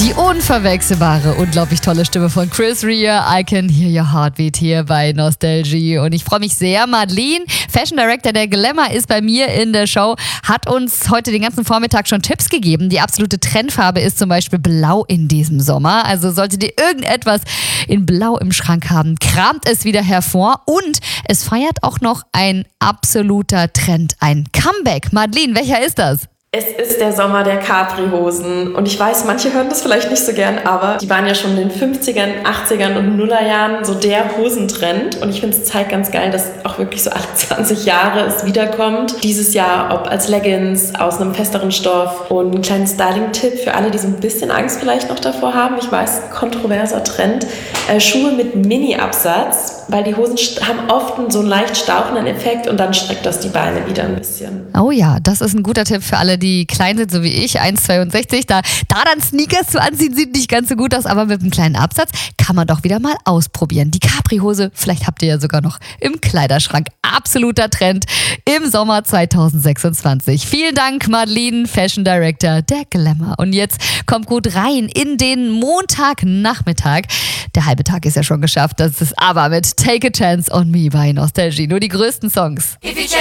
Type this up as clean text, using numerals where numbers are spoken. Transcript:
Die unverwechselbare, unglaublich tolle Stimme von Chris Rea. I can hear your heartbeat hier bei Nostalgie. Und ich freue mich sehr. Madeleine, Fashion Director der Glamour, ist bei mir in der Show, hat uns heute den ganzen Vormittag schon Tipps gegeben. Die absolute Trendfarbe ist zum Beispiel Blau in diesem Sommer. Also solltet ihr irgendetwas in Blau im Schrank haben, kramt es wieder hervor. Und es feiert auch noch ein absoluter Trend, ein Comeback. Madeleine, welcher ist das? Es ist der Sommer der Capri-Hosen und ich weiß, manche hören das vielleicht nicht so gern, aber die waren ja schon in den 50ern, 80ern und Nullerjahren so der Hosentrend und ich finde es zeigt ganz geil, dass auch wirklich so alle 20 Jahre es wiederkommt. Dieses Jahr, ob als Leggings, aus einem festeren Stoff und ein kleinen Styling-Tipp für alle, die so ein bisschen Angst vielleicht noch davor haben. Ich weiß, kontroverser Trend. Schuhe mit Mini-Absatz, weil die Hosen haben oft so einen leicht stauchenden Effekt und dann streckt das die Beine wieder ein bisschen. Oh ja, das ist ein guter Tipp für alle, die klein sind, so wie ich, 1,62. Da dann Sneakers zu anziehen, sieht nicht ganz so gut aus, aber mit einem kleinen Absatz kann man doch wieder mal ausprobieren. Die Capri-Hose, vielleicht habt ihr ja sogar noch im Kleiderschrank. Absoluter Trend im Sommer 2026. Vielen Dank, Madeleine, Fashion Director der Glamour. Und jetzt kommt gut rein in den Montagnachmittag. Der halbe Tag ist ja schon geschafft. Das ist aber mit Take a Chance on Me bei Nostalgie. Nur die größten Songs. If you